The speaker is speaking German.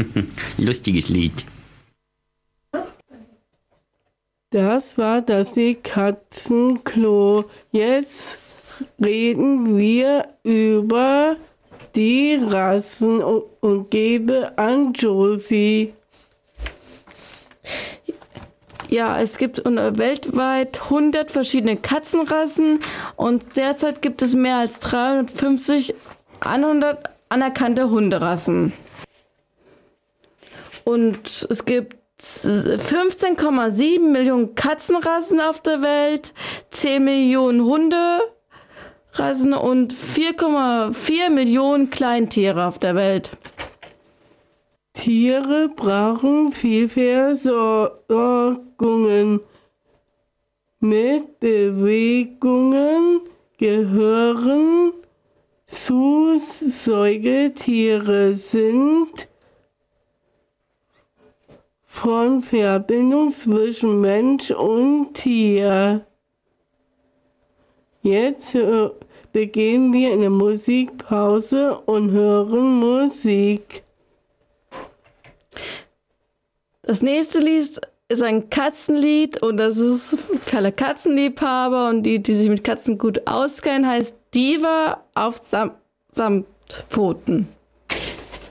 Lustiges Lied. Das war das Katzenklo. Jetzt reden wir über die Rassen und gebe an Josie. Ja, es gibt weltweit 100 verschiedene Katzenrassen und derzeit gibt es mehr als 350 anerkannte Hunderassen. Und es gibt 15,7 Millionen Katzenrassen auf der Welt, 10 Millionen Hunderassen und 4,4 Millionen Kleintiere auf der Welt. Tiere brauchen viel Versorgung. Mit Bewegungen gehören zu Säugetiere sind von Verbindung zwischen Mensch und Tier. Jetzt beginnen wir eine Musikpause und hören Musik. Das nächste Lied ist ein Katzenlied und das ist für alle Katzenliebhaber und die sich mit Katzen gut auskennen, heißt Diva auf Samtpfoten.